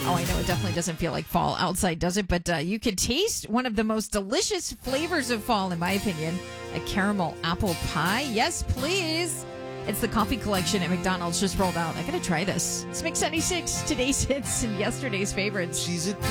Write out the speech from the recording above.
Oh, I know it definitely doesn't feel like fall outside, does it? But you can taste one of the most delicious flavors of fall, in my opinion, a caramel apple pie. Yes, please. It's the coffee collection at McDonald's just rolled out. I got to try this. It's Mix 96, today's hits and yesterday's favorites. She's a